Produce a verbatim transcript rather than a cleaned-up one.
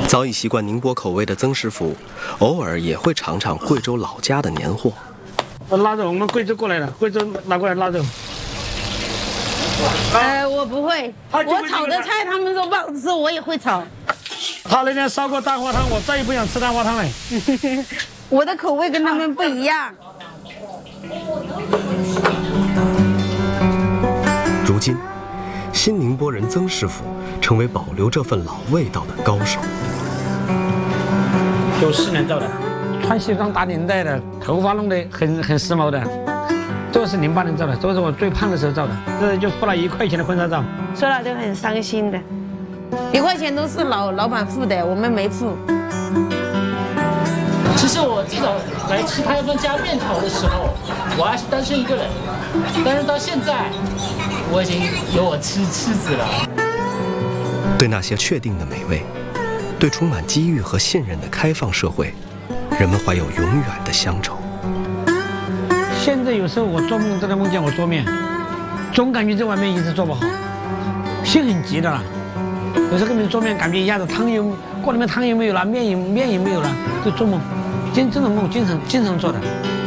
早已习惯宁波口味的曾师傅，偶尔也会尝尝贵州老家的年货。 腊肉，我们贵州过来的，贵州拿过来腊肉。 呃，我不会，我炒的菜他们说不好吃，我也会炒。 他那天烧过蛋花汤，我再也不想吃蛋花汤了。 我的口味跟他们不一样。 如今，新宁波人曾师傅成为保留这份老味道的高手。 九四年造的，穿西装打领带的，头发弄得很很时髦的。这个是零八年造的，这个是我最胖的时候造的，这就付了一块钱的婚纱照， 说了都很伤心的。一块钱都是老老板付的，我们没付。 其实我最早来吃他们家面条的时候，我还是单身一个人，但是到现在，我已经有我妻妻子了。 对那些确定的美味，对充满机遇和信任的开放社会，人们怀有永远的乡愁。 现在有时候我做梦都在梦见我做面，总感觉这碗面一直做不好，心很急的了。有时候跟别人做面，感觉一下子汤又锅里面汤也没有了，面也面也没有了，就做梦，经这种梦经常经常做的。